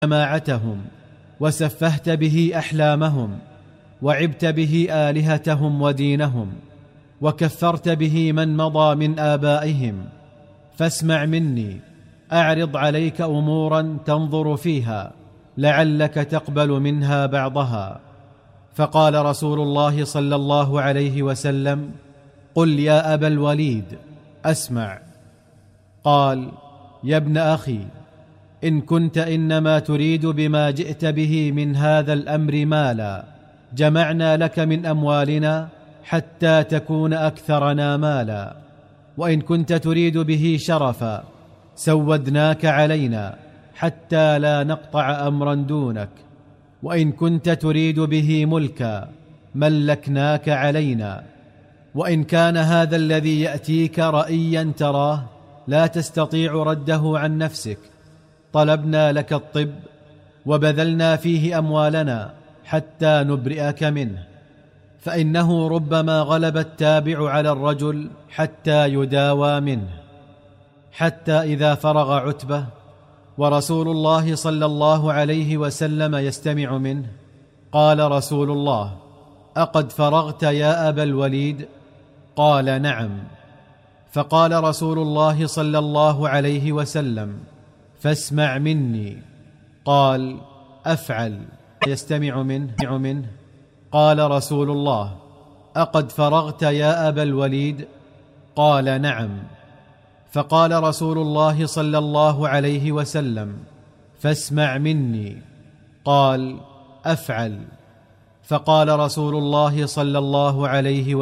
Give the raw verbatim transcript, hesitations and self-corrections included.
جماعتهم، وسفهت به أحلامهم، وعبت به آلهتهم ودينهم، وكفرت به من مضى من آبائهم. فاسمع مني، أعرض عليك أمورا تنظر فيها لعلك تقبل منها بعضها. فقال رسول الله صلى الله عليه وسلم: قل يا أبا الوليد، أسمع. قال: يا ابن أخي، إن كنت إنما تريد بما جئت به من هذا الأمر مالا، جمعنا لك من أموالنا حتى تكون أكثرنا مالا، وإن كنت تريد به شرفا، سودناك علينا حتى لا نقطع أمرا دونك، وإن كنت تريد به ملكا، ملكناك علينا، وإن كان هذا الذي يأتيك رأيا تراه لا تستطيع رده عن نفسك، طلبنا لك الطب وبذلنا فيه أموالنا حتى نبرئك منه، فإنه ربما غلب التابع على الرجل حتى يداوى منه. حتى إذا فرغ عتبة ورسول الله صلى الله عليه وسلم يستمع منه، قال رسول الله: أقد فرغت يا أبا الوليد؟ قال: نعم. فقال رسول الله صلى الله عليه وسلم: فاسمع مني. قال: أفعل. يستمع منه منه قال رسول الله: أقد فرغت يا أبا الوليد؟ قال: نعم. فقال رسول الله صلى الله عليه وسلم: فاسمع مني. قال: أفعل. فقال رسول الله صلى الله عليه وسلم: